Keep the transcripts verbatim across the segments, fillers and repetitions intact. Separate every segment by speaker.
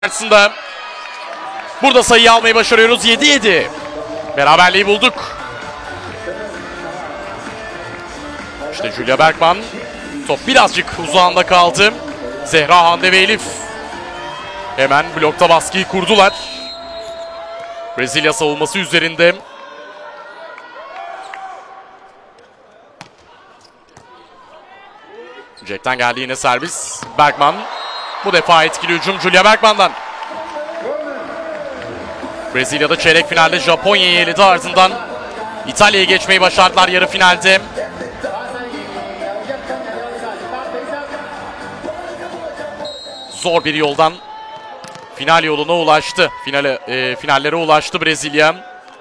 Speaker 1: karşısında. Burada sayıyı almayı başarıyoruz. yedi yedi. Beraberliği bulduk. İşte Julia Bergman. Top birazcık uzağında kaldı. Zehra, Hande ve Elif hemen blokta baskıyı kurdular. Brezilya savunması üzerinde. Jack'ten geldi yine servis. Bergman. Bu defa etkili hücum Julia Bergman'dan. Brezilya'da çeyrek finalde Japonya'yı eledi, ardından İtalya'ya geçmeyi başardılar yarı finalde. Zor bir yoldan final yoluna ulaştı. Finale, e, finallere ulaştı Brezilya.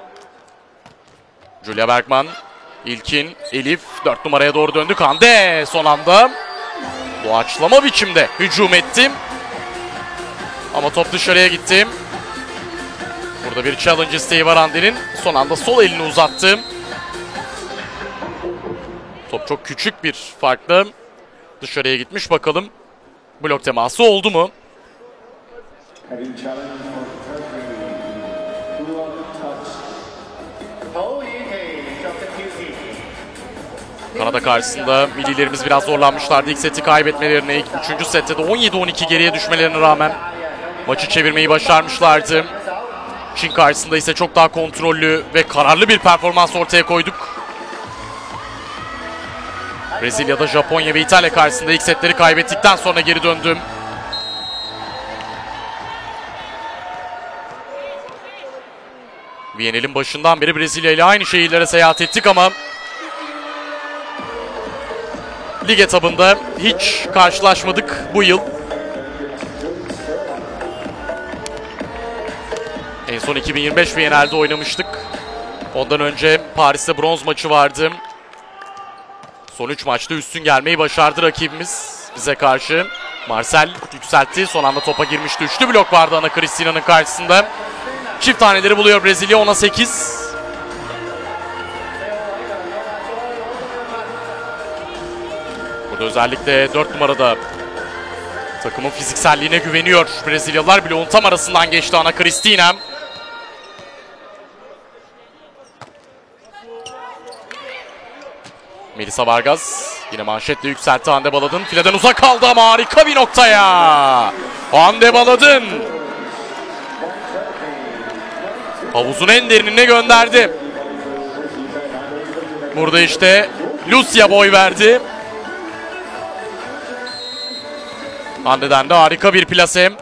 Speaker 1: Julia Bergman, İlkin, Elif dört numaraya doğru döndü. Hande son anda doğaçlama biçimde hücum etti. Ama top dışarıya gitti. Burada bir challenge isteği var Hande'nin. Son anda sol elini uzattı. Top çok küçük bir farkla dışarıya gitmiş. Bakalım blok teması oldu mu? Kanada karşısında millilerimiz biraz zorlanmışlardı. İlk seti kaybetmelerine, ilk üçüncü sette de on yedi on iki geriye düşmelerine rağmen maçı çevirmeyi başarmışlardı. Çin karşısında ise çok daha kontrollü ve kararlı bir performans ortaya koyduk. Brezilya'da Japonya ve İtalya karşısında ilk setleri kaybettikten sonra geri döndüm. Viyana'nın başından beri Brezilya ile aynı şehirlere seyahat ettik ama lig etabında hiç karşılaşmadık bu yıl. En son iki bin yirmi beş Viyana'da oynamıştık. Ondan önce Paris'te bronz maçı vardı. Son üç maçta üstün gelmeyi başardı rakibimiz bize karşı. Marcel yükseltti. Son anda topa girmişti. Üçlü blok vardı Ana Cristina'nın karşısında. Çift taneleri buluyor Brezilya, ona sekiz. Burada özellikle dört numarada takımın fizikselliğine güveniyor Brezilyalılar. Bloğun tam arasından geçti Ana Cristina. Melisa Vargas yine manşetle yükseltti Hande Baladın. Fileden uzak kaldı ama harika bir noktaya. Hande Baladın havuzun en derinine gönderdi. Burada işte Lucia boy verdi. Hande'den de harika bir plase.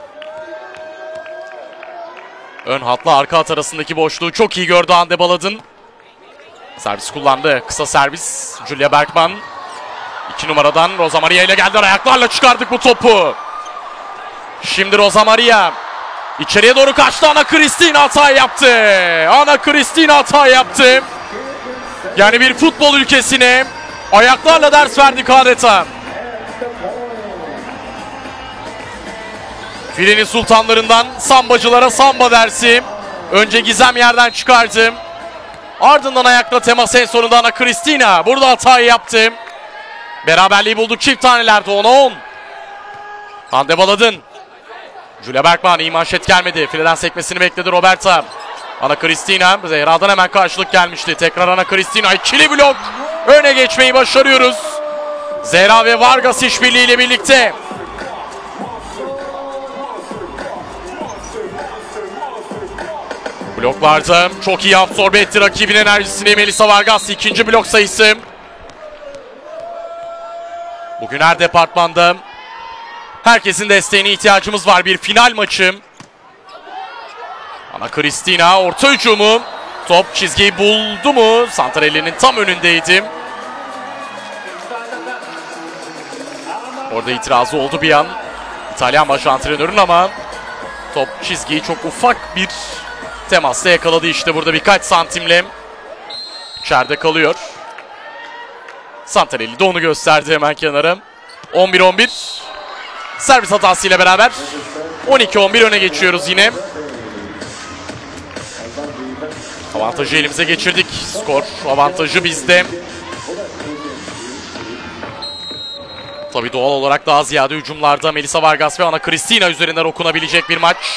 Speaker 1: Ön hatla arka hat arasındaki boşluğu çok iyi gördü Hande Baladın. Servis kullandı. Kısa servis. Julia Bergman. iki numaradan Rosa Maria ile geldi. Ayaklarla çıkardık bu topu. Şimdi Rosa Maria. İçeriye doğru kaçtı. Ana Cristina hata yaptı. Ana Cristina hata yaptı. Yani bir futbol ülkesine ayaklarla ders verdik adeta. Filenin sultanlarından sambacılara samba dersi. Önce Gizem yerden çıkardı. Ardından ayakla temas, en sonunda Ana Cristina. Burada hatayı yaptı. Beraberliği bulduk çift tanelerde, ona on. Hande Baladın. Julia Bergman, iyi manşet gelmedi. Fileden sekmesini bekledi Roberta. Ana Cristina. Zehra'dan hemen karşılık gelmişti. Tekrar Ana Cristina. İkili blok. Öne geçmeyi başarıyoruz. Zehra ve Vargas işbirliğiyle birlikte. Bloklarda çok iyi absorbe etti rakibin enerjisini Melisa Vargas. İkinci blok sayısı. Bugün her departmanda herkesin desteğine ihtiyacımız var. Bir final maçı. Ana Cristina orta hücumu. Top çizgiyi buldu mu? Santarelli'nin tam önündeydi. Orada itirazı oldu bir an İtalyan baş antrenörün ama top çizgiyi çok ufak bir temasla yakaladı işte burada birkaç santimle. İçeride kalıyor. Santarelli de onu gösterdi hemen kenara. on bir on bir. Servis hatasıyla beraber on iki on bir öne geçiyoruz yine. Avantajı elimize geçirdik. Skor avantajı bizde. Tabii doğal olarak daha ziyade hücumlarda Melissa Vargas ve Ana Cristina üzerinden okunabilecek bir maç.